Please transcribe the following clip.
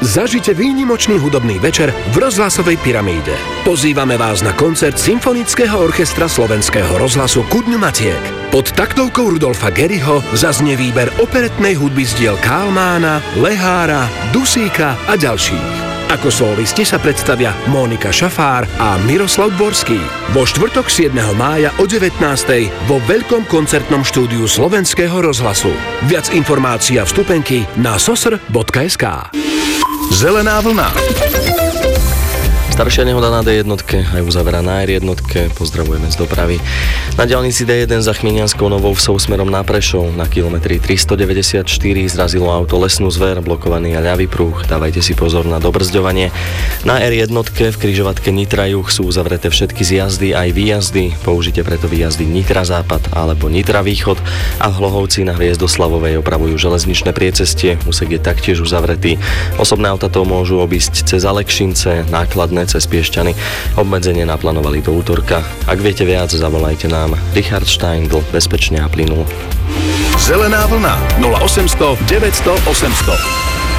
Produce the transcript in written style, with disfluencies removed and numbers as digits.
Zažite výnimočný hudobný večer v rozhlasovej pyramíde. Pozývame vás na koncert Symfonického orchestra Slovenského rozhlasu Ku dňu Matiek. Pod taktovkou Rudolfa Geriho zaznie výber operetnej hudby z diel Kálmána, Lehára, Dusíka a ďalších. Ako solisti sa predstavia Mónika Šafár a Miroslav Dvorský. Vo štvrtok 7. mája o 19:00 vo veľkom koncertnom štúdiu Slovenského rozhlasu. Viac informácií a vstupenky na sosr.sk. Zelená vlna. Staršia nehoda na D1, aj uzavera na R1, pozdravujeme z dopravy. Na diaľnici D1 za Chmienianskou Novou Vsou smerom na Prešov na kilometri 394 zrazilo auto lesnú zver, blokovaný a ľavý pruh, dávajte si pozor na dobrzďovanie. Na R1 v križovatke Nitra Juh sú uzavreté všetky zjazdy aj výjazdy, použite preto výjazdy Nitra Západ alebo Nitra Východ a v Hlohovci na Hviezdoslavovej opravujú železničné priecestie, úsek je taktiež uzavretý. Osobné autá to môžu obísť cez Alekšince, nákladné cez Piešťany. Obmedzenie naplánovali do útorka. Ak viete viac, zavolajte nám. Richard Steindl, bezpečne a plynulo. Zelená vlna 0800 900 800.